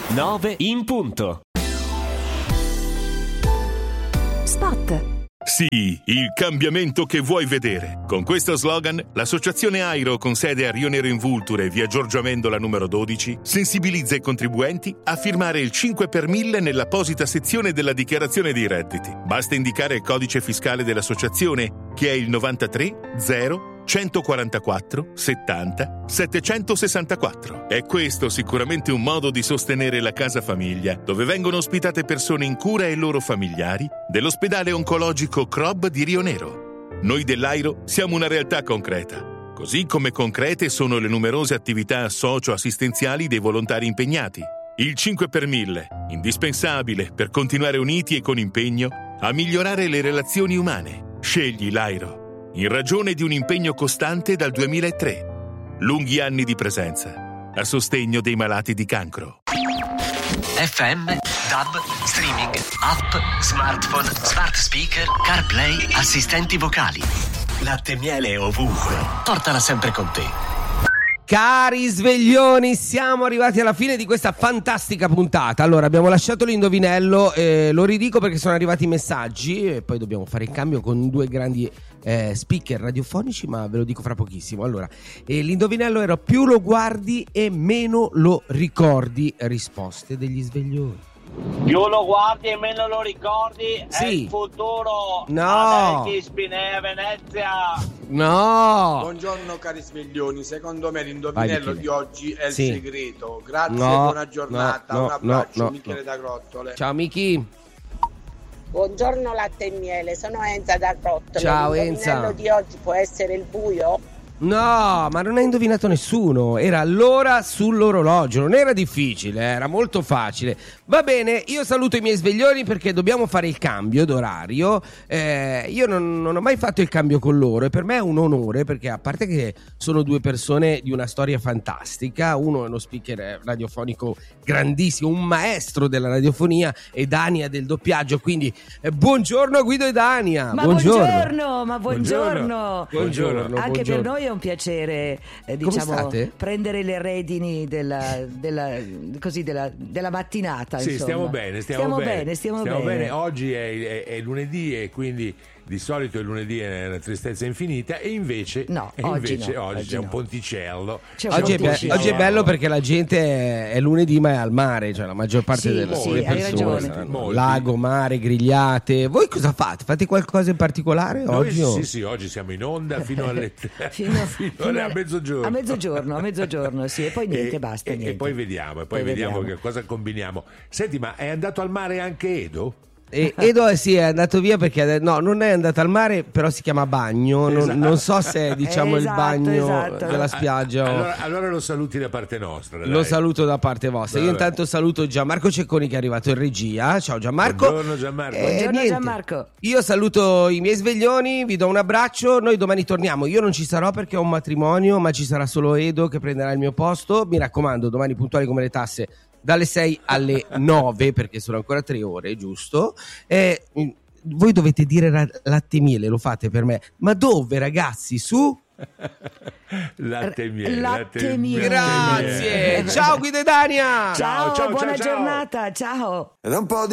9 in punto. Spot. Sì, il cambiamento che vuoi vedere. Con questo slogan, l'associazione Airo, con sede a Rio Nero in Vulture, via Giorgio Amendola numero 12, sensibilizza i contribuenti a firmare il 5 per 1000 nell'apposita sezione della dichiarazione dei redditi. Basta indicare il codice fiscale dell'associazione, che è il 93 0 144 70 764. È questo sicuramente un modo di sostenere la casa famiglia, dove vengono ospitate persone in cura e loro familiari dell'ospedale oncologico CROB di Rio Nero. Noi dell'Airo siamo una realtà concreta, così come concrete sono le numerose attività socio-assistenziali dei volontari impegnati. Il 5 per 1000, indispensabile per continuare uniti e con impegno a migliorare le relazioni umane. Scegli l'Airo, in ragione di un impegno costante dal 2003. Lunghi anni di presenza a sostegno dei malati di cancro. FM, DAB, streaming, app, smartphone, smart speaker, CarPlay, assistenti vocali. Latte e miele ovunque. Portala sempre con te. Cari sveglioni, siamo arrivati alla fine di questa fantastica puntata. Allora, abbiamo lasciato l'indovinello, lo ridico perché sono arrivati i messaggi e poi dobbiamo fare il cambio con due grandi speaker radiofonici, ma ve lo dico fra pochissimo. Allora, l'indovinello era: più lo guardi e meno lo ricordi. Risposte degli sveglioni. Più lo guardi e meno lo ricordi, sì. È il futuro. No. Spinea, Venezia. No. Buongiorno cari sveglioni, secondo me l'indovinello di oggi è il sì. segreto. Grazie, no, buona giornata, un abbraccio, Michele da Grottole. Ciao Miki. Buongiorno latte e miele, sono Enza da Grottole. Ciao L'indovinello Enza. di oggi può essere il buio? No, ma non ha indovinato nessuno. Era l'ora sull'orologio. Non era difficile, era molto facile. Va bene, io saluto i miei sveglioni perché dobbiamo fare il cambio d'orario. Io non ho mai fatto il cambio con loro e per me è un onore, perché a parte che sono due persone di una storia fantastica, uno è uno speaker radiofonico grandissimo, un maestro della radiofonia, e Dania del doppiaggio. Quindi buongiorno Guido e Dania. Ma buongiorno, ma buongiorno. Buongiorno. Anche per noi è un piacere, diciamo, prendere le redini della mattinata. Sì, insomma. stiamo bene. Oggi è lunedì e quindi di solito il lunedì è una tristezza infinita, e invece oggi c'è un ponticello. Oggi è bello perché la gente è lunedì ma è al mare, cioè la maggior parte delle persone. Lago, mare, grigliate. Voi cosa fate? Fate qualcosa in particolare oggi? Sì, oggi siamo in onda fino alle a mezzogiorno. A mezzogiorno, sì, e poi niente, basta. E poi vediamo che cosa combiniamo. Senti, ma è andato al mare anche Edo? Edo sì, è andato via perché non è andato al mare, però si chiama bagno. Non so se è il bagno della spiaggia. Allora lo saluti da parte nostra. Lo saluto da parte vostra. Io intanto saluto Gianmarco Cecconi che è arrivato in regia. Ciao Gianmarco. Buongiorno Gianmarco. Buongiorno Gianmarco. Io saluto i miei sveglioni, vi do un abbraccio. Noi domani torniamo. Io non ci sarò perché ho un matrimonio, ma ci sarà solo Edo che prenderà il mio posto. Mi raccomando, domani puntuali come le tasse, dalle 6 alle 9, perché sono ancora 3 ore, giusto? Voi dovete dire latte e miele, lo fate per me. Ma dove, ragazzi? Su? Latte e miele. Grazie. Ciao Guido e Dania. Ciao, buona giornata. Ciao. Ed un po'